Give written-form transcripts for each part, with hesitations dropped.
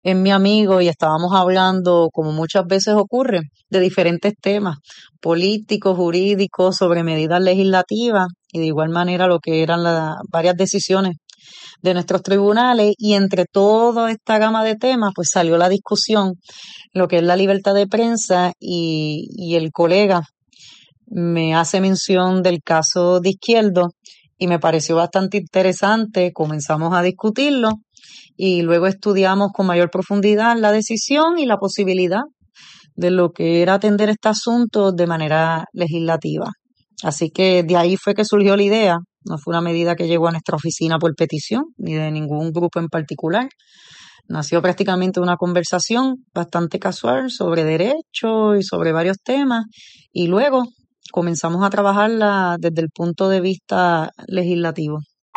en mi amigo y estábamos hablando, como muchas veces ocurre, de diferentes temas políticos, jurídicos, sobre medidas legislativas y de igual manera lo que eran las varias decisiones de nuestros tribunales y entre toda esta gama de temas pues salió la discusión, lo que es la libertad de prensa y el colega me hace mención del caso de Izquierdo y me pareció bastante interesante, comenzamos a discutirlo y luego estudiamos con mayor profundidad la decisión y la posibilidad de lo que era atender este asunto de manera legislativa. Así que de ahí fue que surgió la idea, no fue una medida que llegó a nuestra oficina por petición, ni de ningún grupo en particular. Nació prácticamente una conversación bastante casual sobre derecho y sobre varios temas, y luego comenzamos a trabajarla desde el punto de vista legislativo.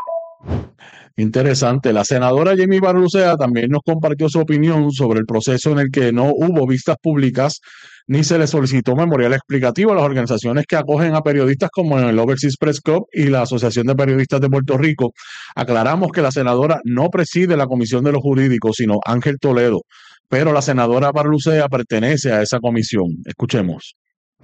Interesante. La senadora Jamie Barlucea también nos compartió su opinión sobre el proceso en el que no hubo vistas públicas ni se le solicitó memorial explicativo a las organizaciones que acogen a periodistas como el Overseas Press Club y la Asociación de Periodistas de Puerto Rico. Aclaramos que la senadora no preside la Comisión de los Jurídicos, sino Ángel Toledo, pero la senadora Barlucea pertenece a esa comisión. Escuchemos.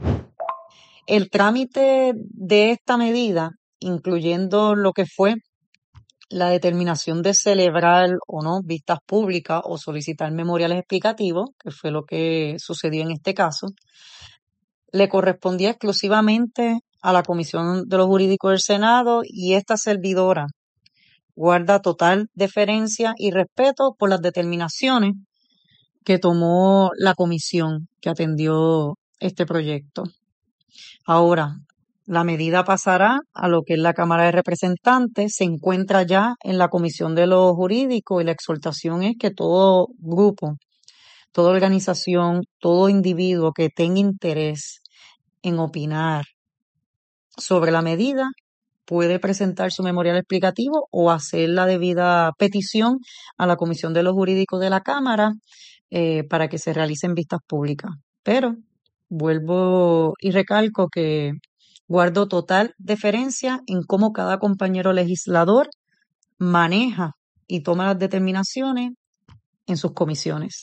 El trámite de esta medida, incluyendo lo que fue la determinación de celebrar o no vistas públicas o solicitar memoriales explicativos, que fue lo que sucedió en este caso, le correspondía exclusivamente a la Comisión de los Jurídicos del Senado y esta servidora guarda total deferencia y respeto por las determinaciones que tomó la comisión que atendió este proyecto. Ahora, la medida pasará a lo que es la Cámara de Representantes, se encuentra ya en la Comisión de lo Jurídico y la exhortación es que todo grupo, toda organización, todo individuo que tenga interés en opinar sobre la medida puede presentar su memorial explicativo o hacer la debida petición a la Comisión de los Jurídicos de la Cámara para que se realicen vistas públicas. Pero vuelvo y recalco que guardo total deferencia en cómo cada compañero legislador maneja y toma las determinaciones en sus comisiones.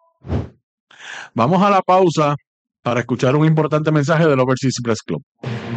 Vamos a la pausa para escuchar un importante mensaje del Overseas Press Club.